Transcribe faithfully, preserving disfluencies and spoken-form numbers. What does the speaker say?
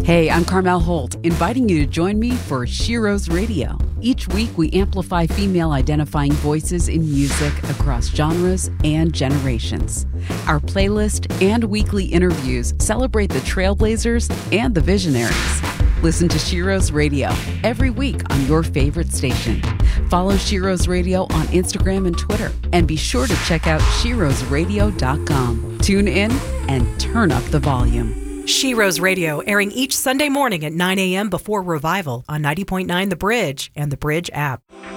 Hey, I'm Carmel Holt, inviting you to join me for Sheroes Radio. Each week, we amplify female-identifying voices in music across genres and generations. Our playlist and weekly interviews celebrate the trailblazers and the visionaries. Listen to Sheroes Radio every week on your favorite station. Follow Sheroes Radio on Instagram and Twitter, and be sure to check out sheroes radio dot com. Tune in and turn up the volume. Sheroes Radio, airing each Sunday morning at nine a.m. before Revival on ninety point nine The Bridge and The Bridge app.